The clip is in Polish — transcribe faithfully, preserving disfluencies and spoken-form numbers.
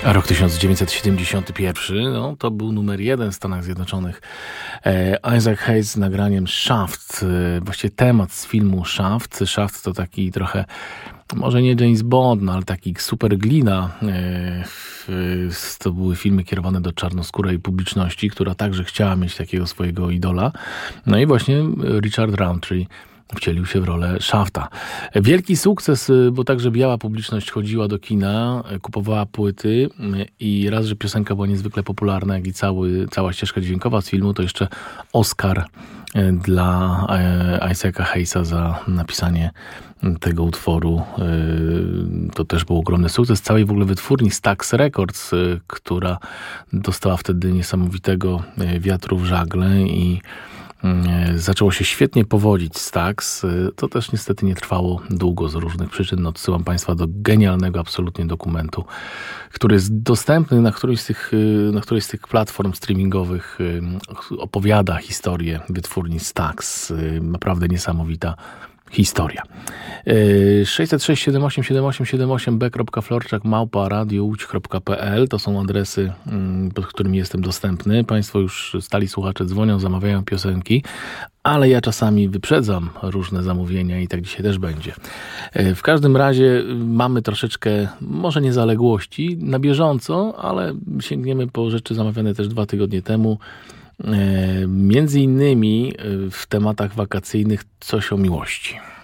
Rok tysiąc dziewięćset siedemdziesiąty pierwszy, no, to był numer jeden w Stanach Zjednoczonych. E, Isaac Hayes z nagraniem Shaft, e, właściwie temat z filmu Shaft. Shaft to taki trochę, może nie James Bond, no, ale taki super glina. E, w, to były filmy kierowane do czarnoskórej publiczności, która także chciała mieć takiego swojego idola. No i właśnie Richard Roundtree wcielił się w rolę Shafta. Wielki sukces, bo także biała publiczność chodziła do kina, kupowała płyty i raz, że piosenka była niezwykle popularna, jak i cały, cała ścieżka dźwiękowa z filmu, to jeszcze Oscar dla Isaaca Hayesa za napisanie tego utworu. To też był ogromny sukces całej w ogóle wytwórni Stax Records, która dostała wtedy niesamowitego wiatru w żagle i zaczęło się świetnie powodzić Stax. To też niestety nie trwało długo z różnych przyczyn. Odsyłam Państwa do genialnego absolutnie dokumentu, który jest dostępny na którejś z tych, na którejś z tych platform streamingowych. Opowiada historię wytwórni Stax. Naprawdę niesamowita historia. sześćset sześć siedem osiem siedem osiem siedem osiem b kropka florczak małpa radio łódź kropka p l to są adresy, pod którymi jestem dostępny. Państwo już stali słuchacze dzwonią, zamawiają piosenki, ale ja czasami wyprzedzam różne zamówienia i tak dzisiaj też będzie. W każdym razie mamy troszeczkę, może nie zaległości na bieżąco, ale sięgniemy po rzeczy zamawiane też dwa tygodnie temu. Między innymi w tematach wakacyjnych coś o miłości.